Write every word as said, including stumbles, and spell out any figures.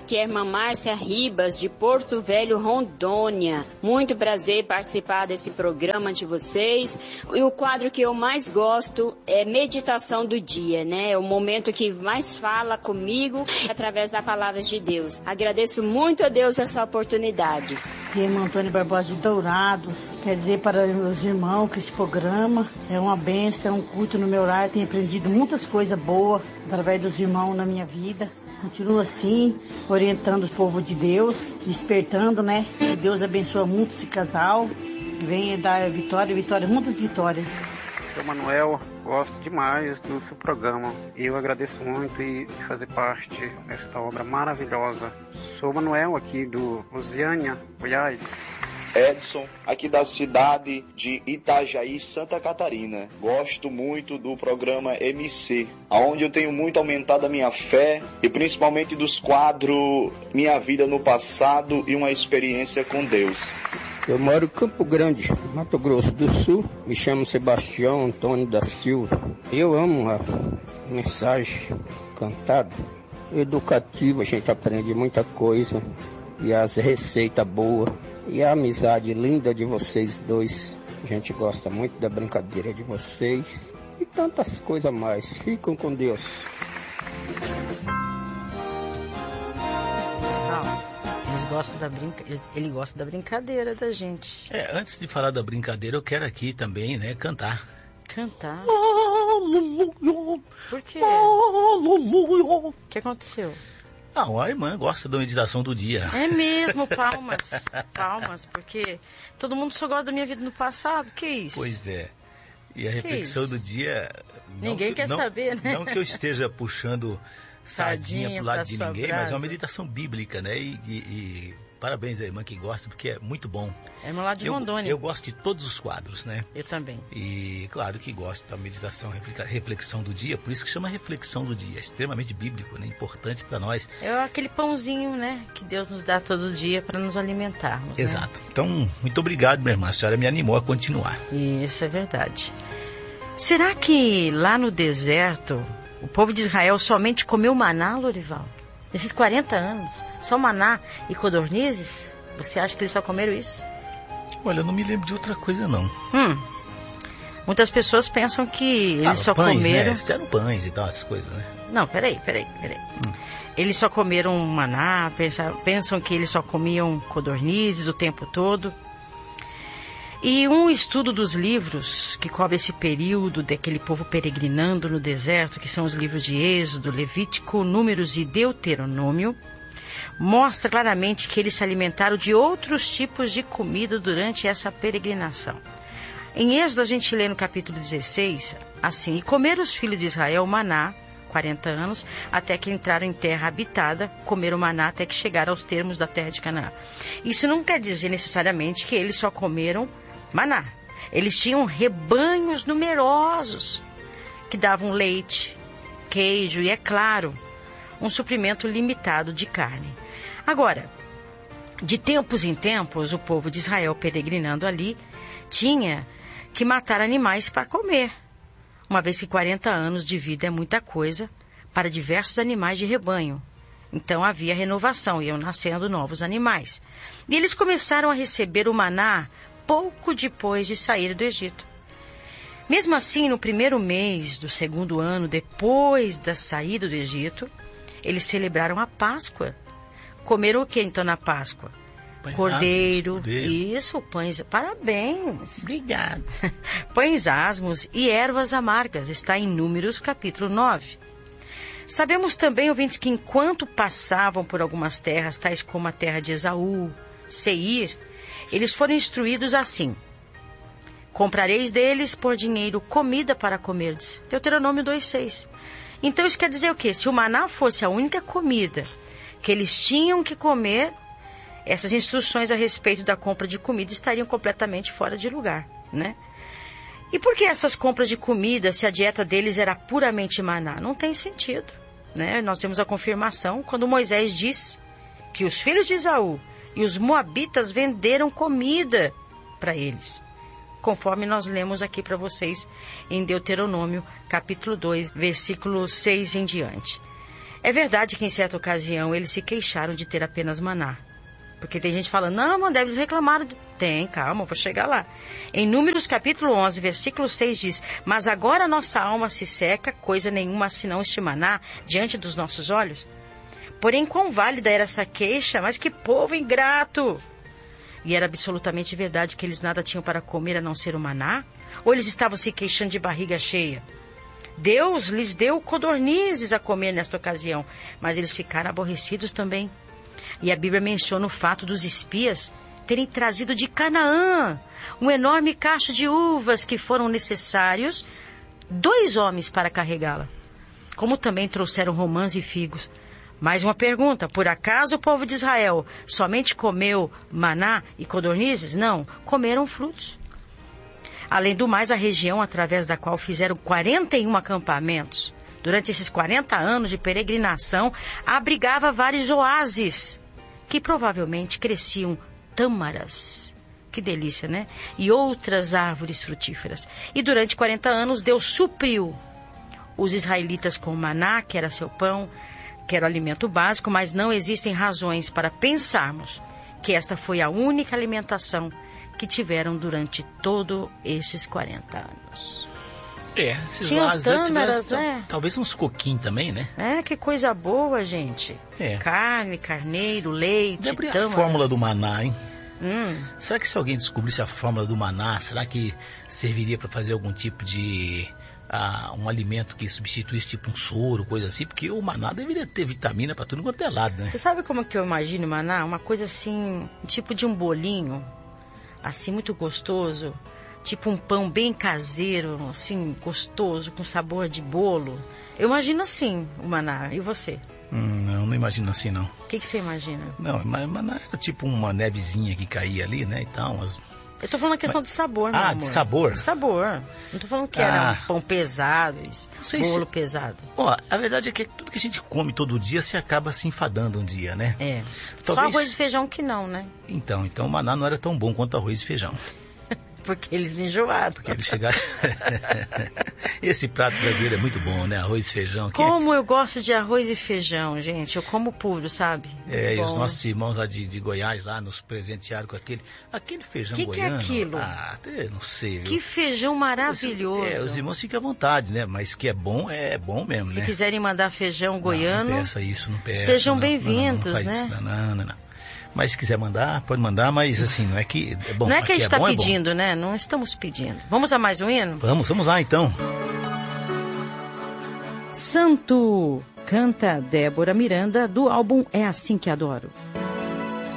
Aqui é a irmã Márcia Ribas, de Porto Velho, Rondônia. Muito prazer participar desse programa de vocês. E o quadro que eu mais gosto é Meditação do Dia, né? É o momento que mais fala comigo através da palavra de Deus. Agradeço muito a Deus essa oportunidade. E irmã Antônia Barbosa de Dourados, quer dizer para meus irmãos que esse programa é uma bênção, é um culto no meu lar, tenho aprendido muitas coisas boas através dos irmãos na minha vida. Continuo assim, orientando o povo de Deus, despertando, né? Que Deus abençoe muito esse casal, que venha dar vitória, vitória, muitas vitórias. Sou Manuel, gosto demais do seu programa. Eu agradeço muito e de fazer parte desta obra maravilhosa. Sou Manuel aqui do Lusiânia, Goiás. Edson, aqui da cidade de Itajaí, Santa Catarina. Gosto muito do programa M C, onde eu tenho muito aumentado a minha fé e principalmente dos quadros Minha Vida no Passado e uma Experiência com Deus. Eu moro em Campo Grande, Mato Grosso do Sul. Me chamo Sebastião Antônio da Silva. Eu amo a mensagem cantada, educativa, a gente aprende muita coisa. E as receitas boas. E a amizade linda de vocês dois. A gente gosta muito da brincadeira de vocês. E tantas coisas mais. Ficam com Deus. Gosta da brinca... Ele gosta da brincadeira da gente. É, antes de falar da brincadeira, eu quero aqui também, né, cantar. Cantar? Por quê? O que aconteceu? Ah, a irmã gosta da meditação do dia. É mesmo, palmas. Palmas, porque todo mundo só gosta da minha vida no passado. Que isso? Pois é. E a reflexão do dia... Ninguém que, quer não, saber, né? Não que eu esteja puxando... Sardinha, sardinha pro lado de ninguém, brasa. Mas é uma meditação bíblica, né? E, e, e parabéns à irmã que gosta, porque é muito bom. É no lado de Rondônia. Eu, eu gosto de todos os quadros, né? Eu também. E claro que gosto da meditação, reflexão do dia, por isso que chama reflexão do dia. É extremamente bíblico, né? Importante para nós. É aquele pãozinho, né? Que Deus nos dá todo dia para nos alimentarmos. Exato. Né? Então, muito obrigado, minha irmã. A senhora me animou a continuar. Isso é verdade. Será que lá no deserto... O povo de Israel somente comeu maná, Lorival? Nesses quarenta anos, só maná e codornizes? Você acha que eles só comeram isso? Olha, eu não me lembro de outra coisa, não. Hum. Muitas pessoas pensam que eles ah, só pães, comeram... Né? Eram pães e tal, essas coisas, né? Não, peraí, peraí, peraí. Hum. Eles só comeram maná, pensam, pensam que eles só comiam codornizes o tempo todo. E um estudo dos livros que cobre esse período daquele povo peregrinando no deserto, que são os livros de Êxodo, Levítico, Números e Deuteronômio, mostra claramente que eles se alimentaram de outros tipos de comida durante essa peregrinação. Em Êxodo a gente lê no capítulo dezesseis, assim, e comeram os filhos de Israel maná, quarenta anos, até que entraram em terra habitada, comeram maná até que chegaram aos termos da terra de Canaã. Isso não quer dizer necessariamente que eles só comeram maná. Eles tinham rebanhos numerosos que davam leite, queijo e, é claro, um suprimento limitado de carne. Agora, de tempos em tempos, o povo de Israel peregrinando ali tinha que matar animais para comer, uma vez que quarenta anos de vida é muita coisa para diversos animais de rebanho. Então havia renovação, iam nascendo novos animais. E eles começaram a receber o maná pouco depois de sair do Egito. Mesmo assim, no primeiro mês do segundo ano, depois da saída do Egito, eles celebraram a Páscoa. Comeram o que então na Páscoa? Pães Cordeiro, asmos, isso, pães, parabéns. Obrigado. Pães asmos e ervas amargas, está em Números capítulo nove. Sabemos também, ouvintes, que enquanto passavam por algumas terras, tais como a terra de Esaú, Seir, eles foram instruídos assim: comprareis deles por dinheiro comida para comerdes. Deuteronômio dois, seis. Então isso quer dizer o quê? Se o maná fosse a única comida que eles tinham que comer, essas instruções a respeito da compra de comida estariam completamente fora de lugar, né? E por que essas compras de comida, se a dieta deles era puramente maná? Não tem sentido, né? Nós temos a confirmação quando Moisés diz que os filhos de Esaú e os moabitas venderam comida para eles, conforme nós lemos aqui para vocês em Deuteronômio, capítulo dois, versículo seis em diante. É verdade que em certa ocasião eles se queixaram de ter apenas maná. Porque tem gente falando, não, Mandé, eles reclamaram. De... Tem, calma, vou chegar lá. Em Números capítulo onze, versículo seis diz, mas agora nossa alma se seca, coisa nenhuma senão este maná diante dos nossos olhos. Porém, quão válida era essa queixa, mas que povo ingrato! E era absolutamente verdade que eles nada tinham para comer a não ser o maná? Ou eles estavam se queixando de barriga cheia? Deus lhes deu codornizes a comer nesta ocasião, mas eles ficaram aborrecidos também. E a Bíblia menciona o fato dos espias terem trazido de Canaã um enorme cacho de uvas que foram necessários dois homens para carregá-la. Como também trouxeram romãs e figos. Mais uma pergunta, por acaso o povo de Israel somente comeu maná e codornizes? Não, comeram frutos. Além do mais, a região através da qual fizeram quarenta e um acampamentos, durante esses quarenta anos de peregrinação, abrigava vários oásis, que provavelmente cresciam tâmaras. Que delícia, né? E outras árvores frutíferas. E durante quarenta anos, Deus supriu os israelitas com maná, que era seu pão, que era o alimento básico, mas não existem razões para pensarmos que esta foi a única alimentação que tiveram durante todos esses quarenta anos. É, esses Tinha oásis tâmaras, tivessem, né? talvez uns coquinhos também, né? É, que coisa boa, gente. É. Carne, carneiro, leite, Lembrei a tâmaras. fórmula do maná, hein? Hum. Será que se alguém descobrisse a fórmula do maná, será que serviria para fazer algum tipo de... Ah, um alimento que substituísse tipo um soro, coisa assim? Porque o maná deveria ter vitamina para tudo quanto é lado, né? Você sabe como que eu imagino o maná? Uma coisa assim, um tipo de um bolinho, assim, muito gostoso. Tipo um pão bem caseiro, assim, gostoso, com sabor de bolo. Eu imagino assim, o maná. E você? Hum, não, não imagino assim, não. O que, que você imagina? Não, mas maná era tipo uma nevezinha que caía ali, né, e tal, umas... Eu tô falando a questão mas... de sabor, meu Ah, amor. de sabor? De sabor. Não tô falando que Ah. era um pão pesado, isso, sei bolo se- pesado. Ó, a verdade é que tudo que a gente come todo dia, se acaba se enfadando um dia, né? É. Só Talvez- arroz e feijão que não, né? Então, então o maná não era tão bom quanto arroz e feijão. Porque eles enjoaram. Porque eles chegaram... Esse prato brasileiro é muito bom, né? Arroz e feijão. Que Como eu gosto de arroz e feijão, gente. Eu como puro, sabe? É, e Bom. os nossos irmãos lá de, de Goiás, lá nos presentearam com aquele, aquele feijão Que que é goiano. aquilo? Ah, até não sei, viu? Que feijão maravilhoso. É, os irmãos ficam à vontade, né? Mas que é bom, é bom mesmo, Se né? quiserem mandar feijão goiano, Não, não peça isso, não peça. sejam não, bem-vindos, não, não, não faz né? Isso, não, não, não, não. Mas se quiser mandar, pode mandar, mas assim, não é que é bom. não é que a aqui gente está bom, é bom. pedindo, né? Não estamos pedindo. Vamos a mais um hino? Vamos, vamos lá então. Santo, canta Débora Miranda, do álbum É Assim Que Adoro.